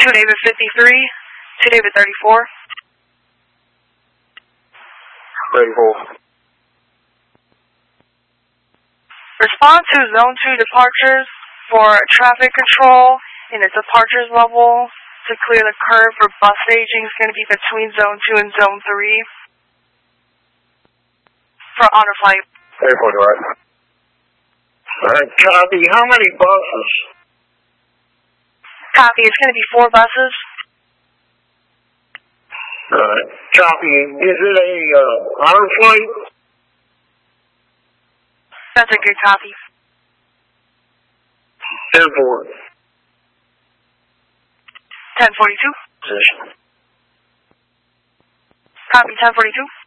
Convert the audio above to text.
2 David 53, 2 David 34. 34. Respond to Zone 2 departures for traffic control in the departures level to clear the curve for bus staging is going to be between Zone 2 and Zone 3 for honor flight. Airport, right? Copy. How many buses? Copy. It's going to be 4 buses. Copy. Is it a honor flight? That's a good copy. Airport. 1042. Position. Copy 1042.